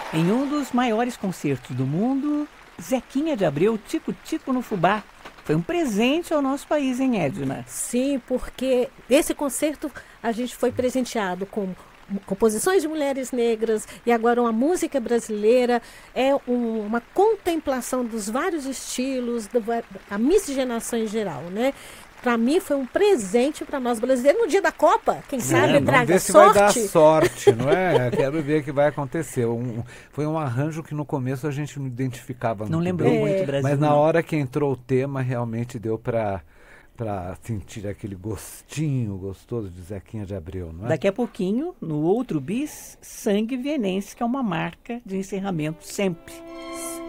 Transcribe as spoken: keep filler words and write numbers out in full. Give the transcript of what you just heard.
Em um dos maiores concertos do mundo, Zequinha de Abreu, Tico Tico no Fubá. Foi um presente ao nosso país, hein, Edna? Sim, porque esse concerto a gente foi presenteado com composições de mulheres negras e agora uma música brasileira, é um, uma contemplação dos vários estilos, do, a miscigenação em geral, né? Para mim foi um presente para nós brasileiros no dia da Copa. Quem sabe é, traga vamos ver se sorte. vai dar sorte, não é? Quero ver o que vai acontecer. Um, foi um arranjo que no começo a gente não identificava muito Não lembrou bem, muito Brasil. mas na não. hora que entrou o tema realmente deu para para sentir aquele gostinho gostoso de Zequinha de Abreu, não é? Daqui a pouquinho, no outro bis, Sangue Vienense, que é uma marca de encerramento sempre.